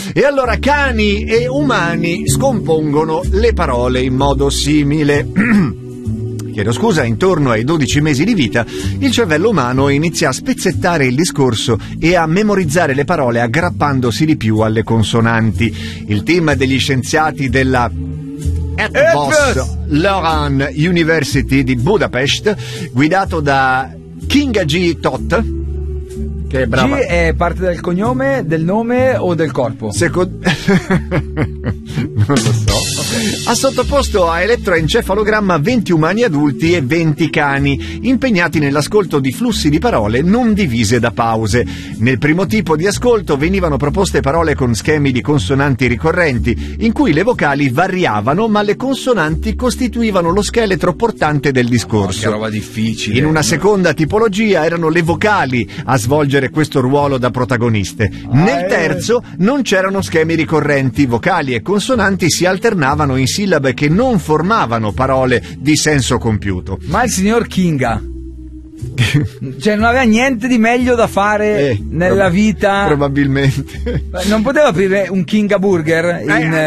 E allora cani e umani scompongono le parole in modo simile. Chiedo scusa, intorno ai 12 mesi di vita il cervello umano inizia a spezzettare il discorso e a memorizzare le parole aggrappandosi di più alle consonanti. Il team degli scienziati della Eötvös Loránd University di Budapest, guidato da Kinga G. Tot, che è brava. G è parte del cognome, del nome o del corpo? Non lo so. Okay. Ha sottoposto a elettroencefalogramma 20 umani adulti e 20 cani, impegnati nell'ascolto di flussi di parole non divise da pause. Nel primo tipo di ascolto venivano proposte parole con schemi di consonanti ricorrenti, in cui le vocali variavano, ma le consonanti costituivano lo scheletro portante del discorso. Che roba difficile. In una seconda tipologia erano le vocali a svolgere questo ruolo da protagoniste. Nel terzo non c'erano schemi ricorrenti, vocali e consonanti si alternavano in sillabe che non formavano parole di senso compiuto. Ma il signor Kinga, cioè, non aveva niente di meglio da fare nella vita? Probabilmente. Non poteva aprire un Kinga Burger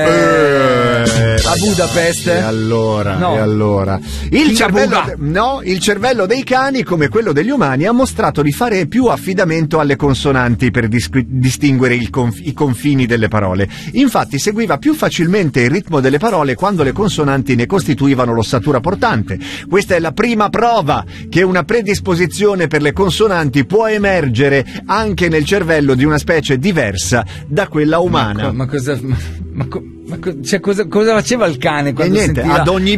a Budapest? E allora, no. E allora. Il cervello dei cani, come quello degli umani, ha mostrato di fare più affidamento alle consonanti per distinguere i confini delle parole. Infatti seguiva più facilmente il ritmo delle parole quando le consonanti ne costituivano l'ossatura portante. Questa è la prima prova che una predisposizione per le consonanti può emergere anche nel cervello di una specie diversa da quella umana. Cosa faceva il cane quando sentiva? Ad ogni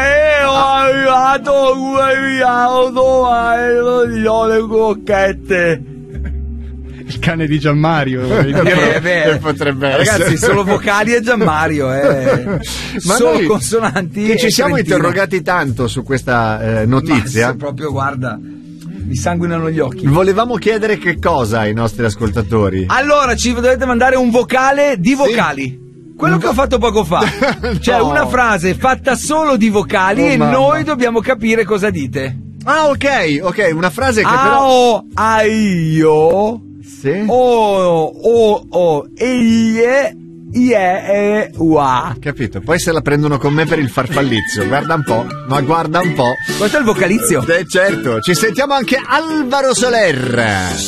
le crocchette. Il cane di Gianmario. Potrebbe ragazzi, essere. solo vocali e Gianmario, Ma solo noi consonanti. Che ci siamo Trentino. interrogati tanto su questa notizia. Ma proprio, guarda, mi sanguinano gli occhi. Volevamo chiedere che cosa ai nostri ascoltatori. Allora ci dovete mandare un vocale di vocali. Quello che ho fatto poco fa. Cioè una frase fatta solo di vocali e noi dobbiamo capire cosa dite. Ah, ok, una frase che però io sì. Capito? Poi se la prendono con me per il farfallizio. Guarda un po'. Questo è il vocalizio. Certo, ci sentiamo anche Alvaro Soler.